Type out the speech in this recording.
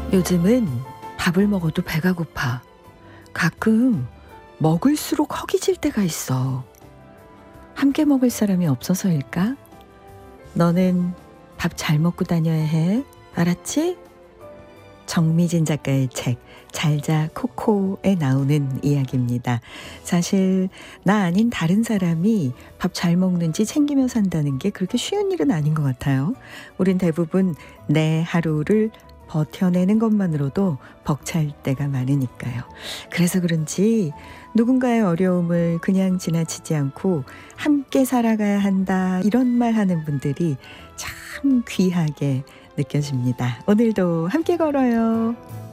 요즘은 밥을 먹어도 배가 고파. 가끔 먹을수록 허기질 때가 있어. 함께 먹을 사람이 없어서일까? 너는 밥 잘 먹고 다녀야 해. 알았지? 정미진 작가의 책 잘자 코코에 나오는 이야기입니다. 사실 나 아닌 다른 사람이 밥 잘 먹는지 챙기며 산다는 게 그렇게 쉬운 일은 아닌 것 같아요. 우린 대부분 내 하루를 버텨내는 것만으로도 벅찰 때가 많으니까요. 그래서 그런지 누군가의 어려움을 그냥 지나치지 않고 함께 살아가야 한다, 이런 말 하는 분들이 참 귀하게 느껴집니다. 오늘도 함께 걸어요.